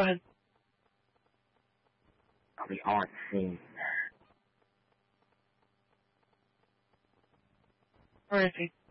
Go ahead. The art scene. Where is he?